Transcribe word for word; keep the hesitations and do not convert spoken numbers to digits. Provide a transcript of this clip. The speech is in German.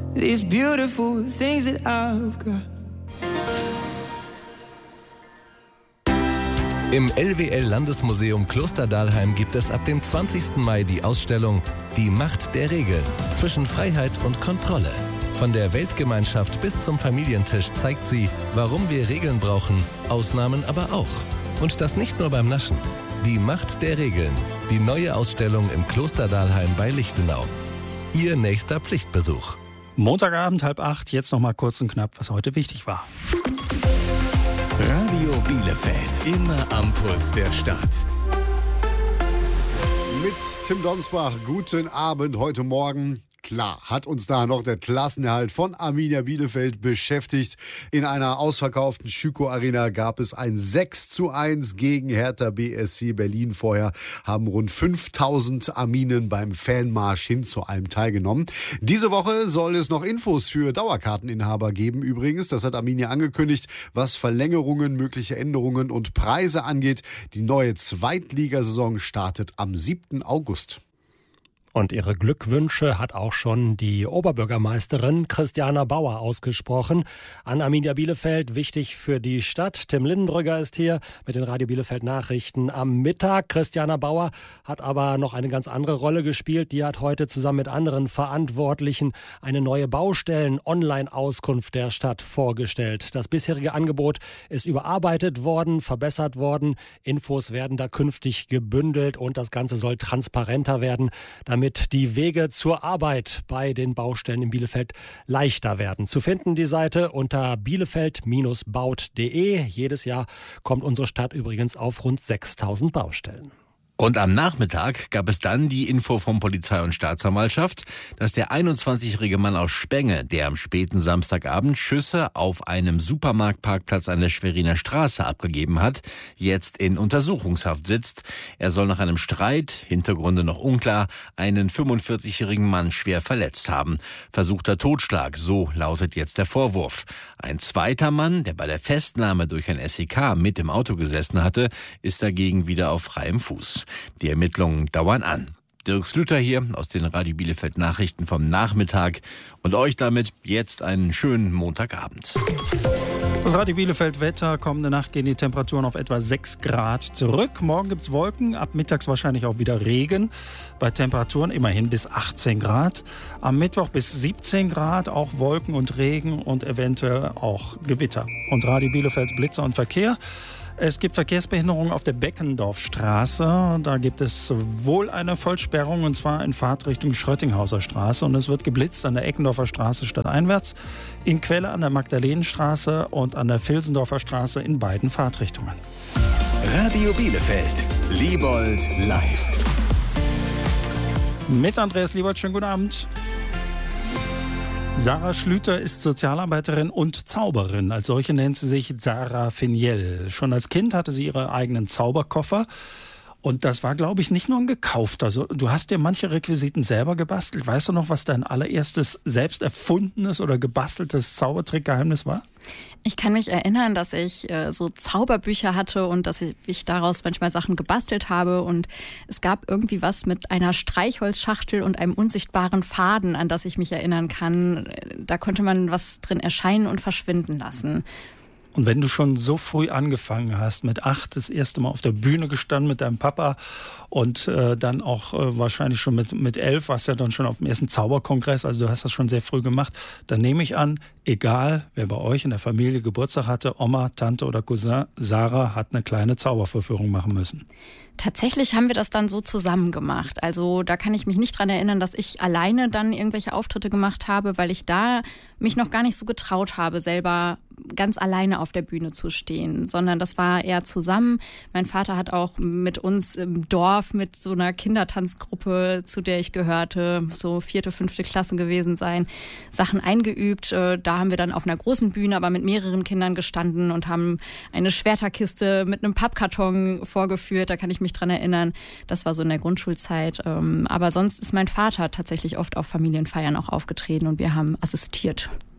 these beautiful things that I've got. Im L W L-Landesmuseum Klosterdalheim gibt es ab dem zwanzigsten Mai die Ausstellung Die Macht der Regeln zwischen Freiheit und Kontrolle. Von der Weltgemeinschaft bis zum Familientisch zeigt sie, warum wir Regeln brauchen, Ausnahmen aber auch. Und das nicht nur beim Naschen. Die Macht der Regeln. Die neue Ausstellung im Klosterdalheim bei Lichtenau. Ihr nächster Pflichtbesuch. Montagabend, halb acht, jetzt noch mal kurz und knapp, was heute wichtig war. Radio Bielefeld, immer am Puls der Stadt. Mit Tim Donsbach, guten Abend heute Morgen. Klar, hat uns da noch der Klassenerhalt von Arminia Bielefeld beschäftigt. In einer ausverkauften Schüko Arena gab es ein sechs zu eins gegen Hertha B S C Berlin. Vorher haben rund fünftausend Arminen beim Fanmarsch hin zu allem teilgenommen. Diese Woche soll es noch Infos für Dauerkarteninhaber geben übrigens. Das hat Arminia angekündigt, was Verlängerungen, mögliche Änderungen und Preise angeht. Die neue Zweitligasaison startet am siebten August. Und ihre Glückwünsche hat auch schon die Oberbürgermeisterin Christiana Bauer ausgesprochen. An Arminia Bielefeld, wichtig für die Stadt. Tim Lindenbrügger ist hier mit den Radio Bielefeld Nachrichten am Mittag. Christiana Bauer hat aber noch eine ganz andere Rolle gespielt. Die hat heute zusammen mit anderen Verantwortlichen eine neue Baustellen-Online-Auskunft der Stadt vorgestellt. Das bisherige Angebot ist überarbeitet worden, verbessert worden. Infos werden da künftig gebündelt und das Ganze soll transparenter werden, damit damit die Wege zur Arbeit bei den Baustellen in Bielefeld leichter werden. Zu finden die Seite unter bielefeld baut punkt de. Jedes Jahr kommt unsere Stadt übrigens auf rund sechstausend Baustellen. Und am Nachmittag gab es dann die Info von Polizei und Staatsanwaltschaft, dass der einundzwanzigjährige Mann aus Spenge, der am späten Samstagabend Schüsse auf einem Supermarktparkplatz an der Schweriner Straße abgegeben hat, jetzt in Untersuchungshaft sitzt. Er soll nach einem Streit, Hintergründe noch unklar, einen fünfundvierzigjährigen Mann schwer verletzt haben. Versuchter Totschlag, so lautet jetzt der Vorwurf. Ein zweiter Mann, der bei der Festnahme durch ein S E K mit im Auto gesessen hatte, ist dagegen wieder auf freiem Fuß. Die Ermittlungen dauern an. Dirk Slüter hier aus den Radio Bielefeld Nachrichten vom Nachmittag und euch damit jetzt einen schönen Montagabend. Das Radio Bielefeld Wetter. Kommende Nacht gehen die Temperaturen auf etwa sechs Grad zurück. Morgen gibt es Wolken, ab mittags wahrscheinlich auch wieder Regen. Bei Temperaturen immerhin bis achtzehn Grad. Am Mittwoch bis siebzehn Grad, auch Wolken und Regen und eventuell auch Gewitter. Und Radio Bielefeld Blitzer und Verkehr. Es gibt Verkehrsbehinderungen auf der Beckendorfstraße. Da gibt es wohl eine Vollsperrung, und zwar in Fahrtrichtung Schröttinghauser Straße. Und es wird geblitzt an der Eckendorfer Straße stadteinwärts, in Quelle an der Magdalenenstraße und an der Vilsendorfer Straße in beiden Fahrtrichtungen. Radio Bielefeld, Liebold live. Mit Andreas Liebold, schönen guten Abend. Sarah Schlüter ist Sozialarbeiterin und Zauberin. Als solche nennt sie sich Sarah Finiel. Schon als Kind hatte sie ihre eigenen Zauberkoffer. Und das war, glaube ich, nicht nur ein gekaufter. Also, du hast dir manche Requisiten selber gebastelt. Weißt du noch, was dein allererstes selbst erfundenes oder gebasteltes Zaubertrickgeheimnis war? Ich kann mich erinnern, dass ich äh, so Zauberbücher hatte und dass ich, ich daraus manchmal Sachen gebastelt habe. Und es gab irgendwie was mit einer Streichholzschachtel und einem unsichtbaren Faden, an das ich mich erinnern kann. Da konnte man was drin erscheinen und verschwinden lassen. Und wenn du schon so früh angefangen hast, mit acht das erste Mal auf der Bühne gestanden mit deinem Papa und äh, dann auch äh, wahrscheinlich schon mit, mit elf, warst ja dann schon auf dem ersten Zauberkongress, also du hast das schon sehr früh gemacht, dann nehme ich an, egal wer bei euch in der Familie Geburtstag hatte, Oma, Tante oder Cousin, Sarah hat eine kleine Zaubervorführung machen müssen. Tatsächlich haben wir das dann so zusammen gemacht. Also da kann ich mich nicht dran erinnern, dass ich alleine dann irgendwelche Auftritte gemacht habe, weil ich da mich noch gar nicht so getraut habe, selber ganz alleine auf der Bühne zu stehen, sondern das war eher zusammen. Mein Vater hat auch mit uns im Dorf, mit so einer Kindertanzgruppe, zu der ich gehörte, so vierte, fünfte Klasse gewesen sein, Sachen eingeübt. Da haben wir dann auf einer großen Bühne, aber mit mehreren Kindern gestanden und haben eine Schwerterkiste mit einem Pappkarton vorgeführt. Da kann ich mich dran erinnern. Das war so in der Grundschulzeit. Aber sonst ist mein Vater tatsächlich oft auf Familienfeiern auch aufgetreten und wir haben assistiert.